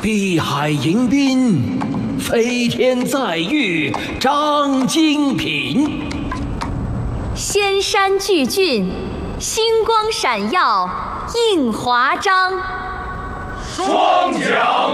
碧海迎宾，飞天载玉张精品。 仙山巨峻，星光闪耀映华章。 双桨